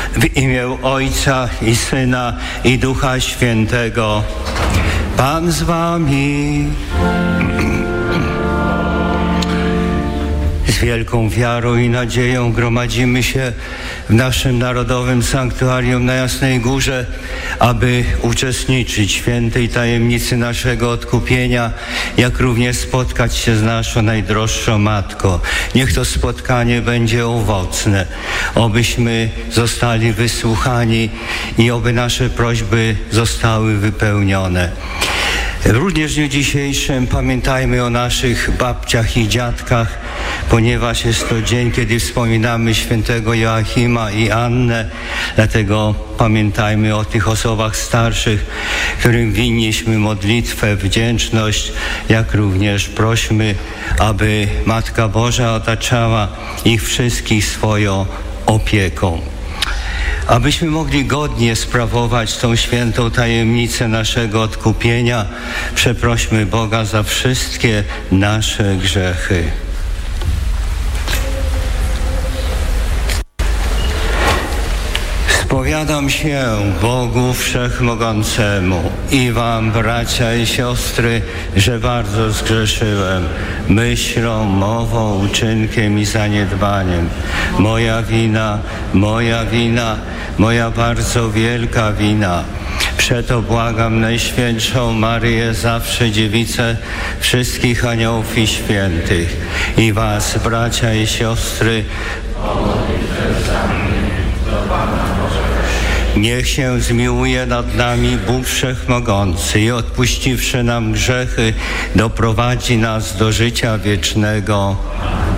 W imię Ojca i Syna i Ducha Świętego. Pan z wami. Z wielką wiarą i nadzieją gromadzimy się w naszym narodowym sanktuarium na Jasnej Górze, aby uczestniczyć w świętej tajemnicy naszego odkupienia, jak również spotkać się z naszą najdroższą Matką. Niech to spotkanie będzie owocne, obyśmy zostali wysłuchani i oby nasze prośby zostały wypełnione. Również w dniu dzisiejszym pamiętajmy o naszych babciach i dziadkach, ponieważ jest to dzień, kiedy wspominamy świętego Joachima i Annę. Dlatego pamiętajmy o tych osobach starszych, którym winniśmy modlitwę, wdzięczność, jak również prośmy, aby Matka Boża otaczała ich wszystkich swoją opieką. Abyśmy mogli godnie sprawować tą świętą tajemnicę naszego odkupienia, przeprośmy Boga za wszystkie nasze grzechy. Spowiadam się Bogu Wszechmogącemu i wam, bracia i siostry, że bardzo zgrzeszyłem myślą, mową, uczynkiem i zaniedbaniem. Moja wina, moja bardzo wielka wina. Przeto błagam Najświętszą Maryję, zawsze Dziewicę, wszystkich aniołów i świętych i was, bracia i siostry, niech się zmiłuje nad nami Bóg Wszechmogący i odpuściwszy nam grzechy, doprowadzi nas do życia wiecznego.